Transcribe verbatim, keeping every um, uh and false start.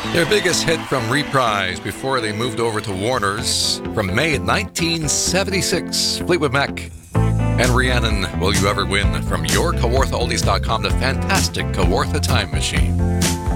Their biggest hit from Reprise before they moved over to Warner's from May nineteen seventy-six, Fleetwood Mac and Rhiannon, Will You Ever Win, from your Kawartha Oldies dot com, the fantastic Kawartha Time Machine.